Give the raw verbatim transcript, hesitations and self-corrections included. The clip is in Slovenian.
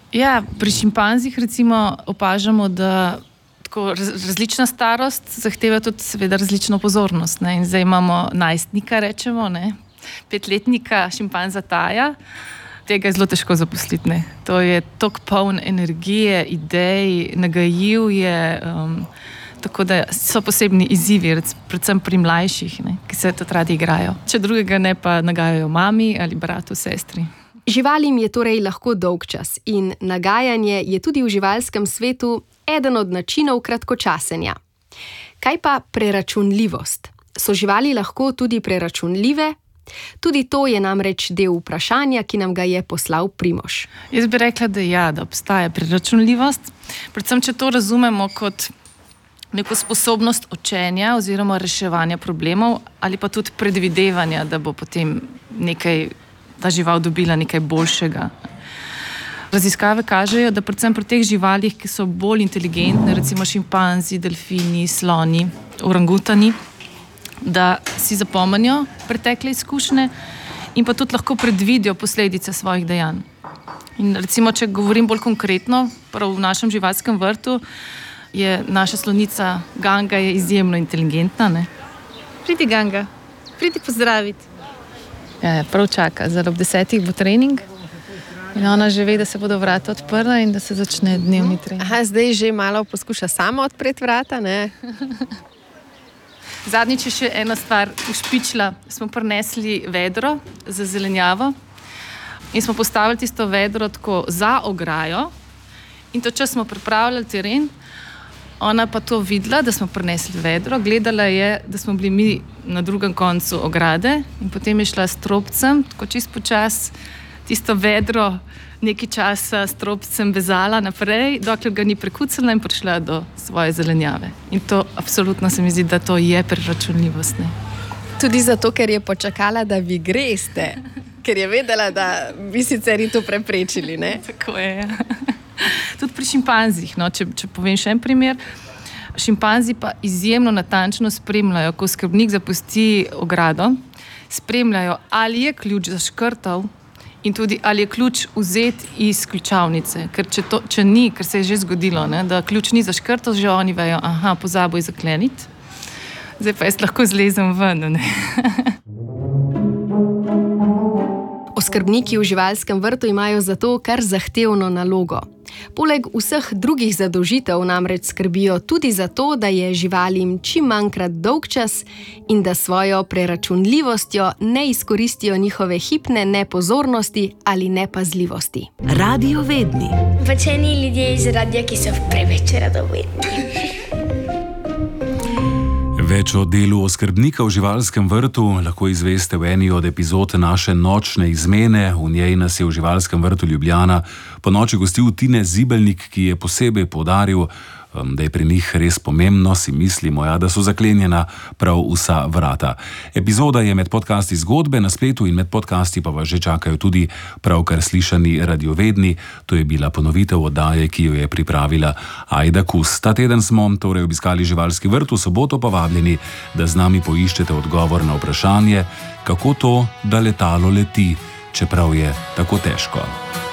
Ja, pri šimpanzih recimo opažamo, da tako različna starost zahteva tudi seveda različno pozornost. Ne? In zdaj imamo najstnika, rečemo, ne? Petletnika šimpanza Taja. Tega je zelo težko zaposliti. Ne? To je toliko poln energije, idej, nagajiv je, um, tako da so posebni izzivi, predvsem pri mlajših, ne? Ki se tudi radi igrajo. Če drugega ne, pa nagajajo mami ali bratu, sestri. Živalim je torej lahko dolgčas in nagajanje je tudi v živalskem svetu eden od načinov kratkočasenja. Kaj pa preračunljivost? So živali lahko tudi preračunljive? Tudi to je namreč del vprašanja, ki nam ga je poslal Primož. Jaz bi rekla, da ja, da obstaja preračunljivost. Predvsem, če to razumemo kot neko sposobnost učenja oziroma reševanja problemov ali pa tudi predvidevanja, da bo potem nekaj ta žival dobila nekaj boljšega. Raziskave kažejo, da predvsem pri teh živalih, ki so bolj inteligentne, recimo šimpanzi, delfini, sloni, orangutani, da si zapomnijo pretekle izkušnje in pa tudi lahko predvidijo posledice svojih dejanj. In recimo, če govorim bolj konkretno, prav v našem živalskem vrtu je naša slonica Ganga je izjemno inteligentna. Ne? Pridi, Ganga, pridi pozdraviti. Ja, prav čaka, zdaj ob desetih bo trening in ona že ve, da se bodo vrata odprla in da se začne dnevni trening. Aha, zdaj že malo poskuša sama odpreti vrata, ne? Zadnjič je še ena stvar ušpičila. Smo prinesli vedro za zelenjavo in smo postavili tisto vedro tako za ograjo in to čas smo pripravljali teren. Ona pa to videla, da smo prinesli vedro, gledala je, da smo bili mi na drugem koncu ograde in potem je šla s trobcem, tako čist počas, tisto vedro nekaj časa s trobcem vezala naprej, dokler ga ni prekucala in prišla do svoje zelenjave. In to absolutno se mi zdi, da to je preračunljivost. Ne? Tudi zato, ker je počakala, da vi greste, ker je vedela, da bi sicer to preprečili, ne? Tako je, ja. Tudi pri šimpanzih, no, če, če povem še en primer, šimpanzi pa izjemno natančno spremljajo, ko skrbnik zapusti ogrado, spremljajo, ali je ključ zaškrtal in tudi ali je ključ vzet iz ključavnice. Ker če, to, če ni, ker se je že zgodilo, ne, da ključ ni zaškrtal, že oni vejo, aha, pozabil je zakleniti, zdaj pa jaz lahko zlezem ven. Ne? Oskrbniki v živalskem vrtu imajo zato kar zahtevno nalogo. Poleg vseh drugih zadolžitev namreč skrbijo tudi za to, da je živalim čim manjkrat dolgčas in da svojo preračunljivostjo ne izkoristijo njihove hipne nepozornosti ali nepazljivosti. Radiovedni. Pač eni ljudje iz radia, ki so preveč radovedni. Več o delu oskrbnika v živalskem vrtu lahko izveste v eni od epizod naše nočne izmene. V njej nas je v živalskem vrtu Ljubljana ponoči gostil Tine Zibelnik, ki je posebej poudaril, da je pri njih res pomembno, si mislimo, ja, da so zaklenjena prav vsa vrata. Epizoda je med podcasti Zgodbe na spletu in med podcasti pa vas že čakajo tudi pravkar slišani Radiovedni. To je bila ponovitev oddaje, ki jo je pripravila Ajda Kus. Ta teden smo torej obiskali živalski vrt, v soboto pa vabljeni, da z nami poiščete odgovor na vprašanje, kako to, da letalo leti, čeprav je tako težko.